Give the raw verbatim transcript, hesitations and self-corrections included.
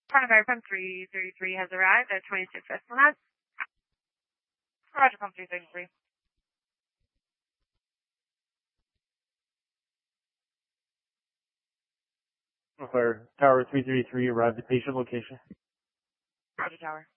Fire Pump three thirty-three has arrived at twenty-six Esplanade. Roger, Pump three thirty-three. Fire Tower three thirty-three arrived at patient location. Roger, Tower.